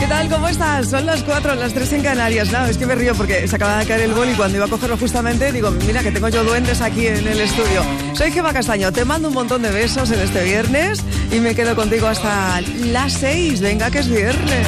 tal? ¿Cómo estás? Son las 4, las 3 en Canarias. No, es que me río porque se acaba de caer el boli y cuando iba a cogerlo justamente digo, mira que tengo yo duendes aquí en el estudio. Soy Gemma Castaño, te mando un montón de besos en este viernes y me quedo contigo hasta las 6. Venga, que es viernes.